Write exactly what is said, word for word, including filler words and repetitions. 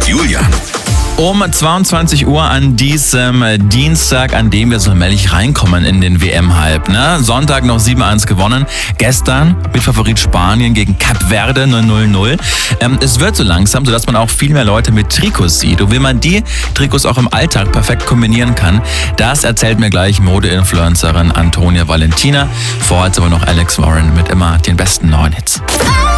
mit Julian. Um zweiundzwanzig Uhr an diesem Dienstag, an dem wir so allmählich reinkommen in den W M-Hype. Ne? Sonntag noch sieben eins gewonnen. Gestern mit Favorit Spanien gegen Kap Verde null null. Ähm, es wird so langsam, sodass man auch viel mehr Leute mit Trikots sieht. Und wie man die Trikots auch im Alltag perfekt kombinieren kann, das erzählt mir gleich Mode-Influencerin Antonia Valentina. Vorher aber noch Alex Warren mit immer den besten neuen Hits.